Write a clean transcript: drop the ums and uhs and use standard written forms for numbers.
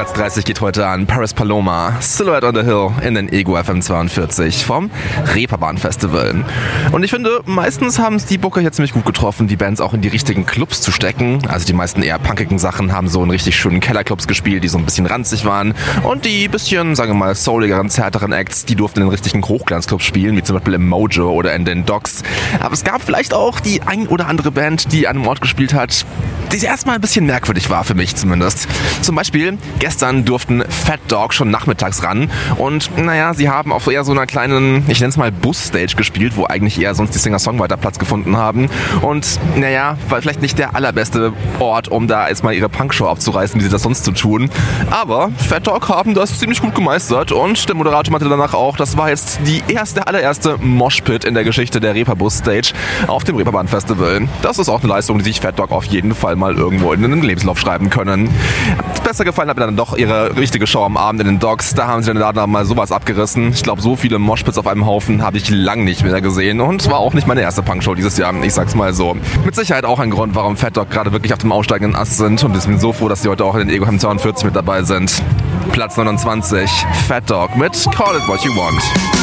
Platz 30 geht heute an Paris Paloma, Silhouette on the Hill in den Ego FM 42 vom Reeperbahn Festival. Und ich finde, meistens haben es die Booker hier ziemlich gut getroffen, die Bands auch in die richtigen Clubs zu stecken. Also die meisten eher punkigen Sachen haben so in richtig schönen Kellerclubs gespielt, die so ein bisschen ranzig waren. Und die bisschen, sagen wir mal, souligeren, zärteren Acts, die durften in den richtigen Hochglanzclubs spielen, wie zum Beispiel im Mojo oder in den Docks. Aber es gab vielleicht auch die ein oder andere Band, die an einem Ort gespielt hat, die erstmal ein bisschen merkwürdig war, für mich zumindest. Zum Beispiel, gestern durften Fat Dog schon nachmittags ran und naja, sie haben auf eher so einer kleinen, ich nenne es mal Busstage gespielt, wo eigentlich eher sonst die Singer-Songwriter Platz gefunden haben und naja, war vielleicht nicht der allerbeste Ort, um da jetzt mal ihre Punkshow abzureißen, wie sie das sonst so tun. Aber Fat Dog haben das ziemlich gut gemeistert und der Moderator meinte danach auch, das war jetzt die allererste Moshpit in der Geschichte der Reeperbus-Stage auf dem Reeperbahn Festival. Das ist auch eine Leistung, die sich Fat Dog auf jeden Fall mal irgendwo in den Lebenslauf schreiben können. Besser gefallen hat mir dann doch ihre richtige Show am Abend in den Docks. Da haben sie dann mal sowas abgerissen. Ich glaube, so viele Moshpits auf einem Haufen habe ich lang nicht mehr gesehen und war auch nicht meine erste Punkshow dieses Jahr. Ich sag's mal so. Mit Sicherheit auch ein Grund, warum Fat Dog gerade wirklich auf dem aufsteigenden Ast sind und ich bin so froh, dass sie heute auch in den Ego FM 42 mit dabei sind. Platz 29, Fat Dog mit Call It What You Want.